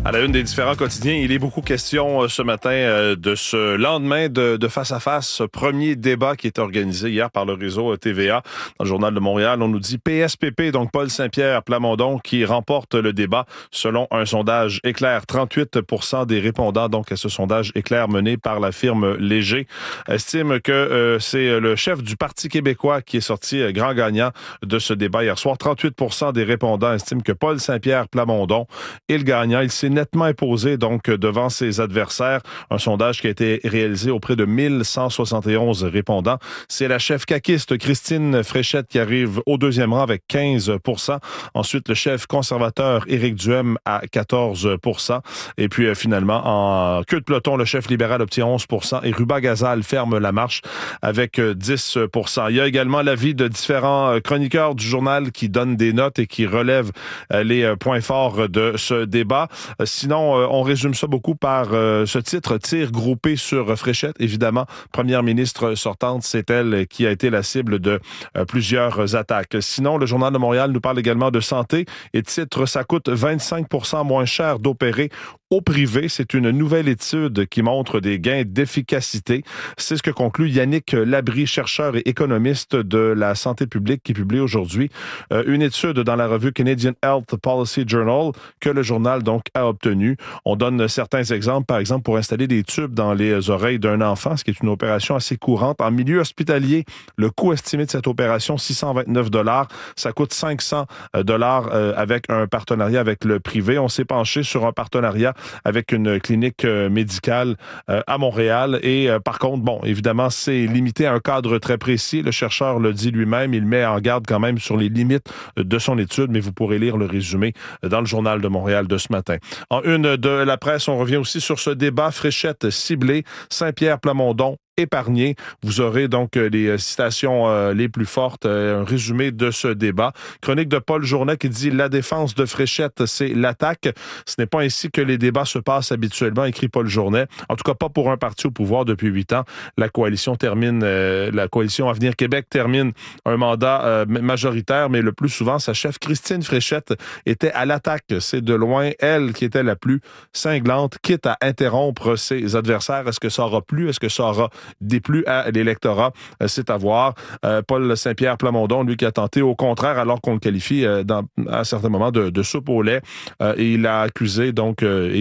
À la une des différents quotidiens, il est beaucoup question ce matin de ce lendemain de Face à Face, ce premier débat qui est organisé hier par le réseau TVA. Dans le Journal de Montréal, on nous dit PSPP, donc Paul Saint-Pierre Plamondon, qui remporte le débat selon un sondage Éclair. 38% des répondants donc à ce sondage Éclair mené par la firme Léger estiment que c'est le chef du Parti québécois qui est sorti grand gagnant de ce débat hier soir. 38% des répondants estiment que Paul Saint-Pierre Plamondon est le gagnant. Il s'est nettement imposé donc devant ses adversaires. Un sondage qui a été réalisé auprès de 1171 répondants. C'est la chef caquiste Christine Fréchette qui arrive au deuxième rang avec 15%. Ensuite, le chef conservateur Éric Duhem à 14%. Et puis finalement, en queue de peloton, le chef libéral obtient 11% et Ruba Gazal ferme la marche avec 10%. Il y a également l'avis de différents chroniqueurs du journal qui donnent des notes et qui relèvent les points forts de ce débat. Sinon, on résume ça beaucoup par ce titre, tir groupé sur Fréchette. Évidemment, première ministre sortante, c'est elle qui a été la cible de plusieurs attaques. Sinon, le Journal de Montréal nous parle également de santé et titre, ça coûte 25% moins cher d'opérer au privé. C'est une nouvelle étude qui montre des gains d'efficacité. C'est ce que conclut Yannick Labrie, chercheur et économiste de la santé publique, qui publie aujourd'hui une étude dans la revue Canadian Health Policy Journal que le journal donc a obtenu. On donne certains exemples, par exemple pour installer des tubes dans les oreilles d'un enfant, ce qui est une opération assez courante. En milieu hospitalier, le coût estimé de cette opération, $629. Ça coûte $500 avec un partenariat avec le privé. On s'est penché sur un partenariat avec une clinique médicale à Montréal. Et par contre, bon, évidemment, c'est limité à un cadre très précis. Le chercheur le dit lui-même. Il met en garde quand même sur les limites de son étude, mais vous pourrez lire le résumé dans le Journal de Montréal de ce matin. En une de la presse, on revient aussi sur ce débat Fréchette ciblé, Saint-Pierre Plamondon épargné. Vous aurez donc les citations les plus fortes, un résumé de ce débat. Chronique de Paul Journet qui dit « La défense de Fréchette, c'est l'attaque. Ce n'est pas ainsi que les débats se passent habituellement », écrit Paul Journet. En tout cas, pas pour un parti au pouvoir depuis 8 ans. La coalition Avenir Québec termine un mandat majoritaire, mais le plus souvent, sa chef Christine Fréchette était à l'attaque. C'est de loin elle qui était la plus cinglante, quitte à interrompre ses adversaires. Est-ce que ça aura plu? Est-ce que ça aura déplu à l'électorat? C'est à voir. Paul Saint-Pierre Plamondon, lui, qui a tenté au contraire, alors qu'on le qualifie à certains moments de soupe au lait, et il a accusé donc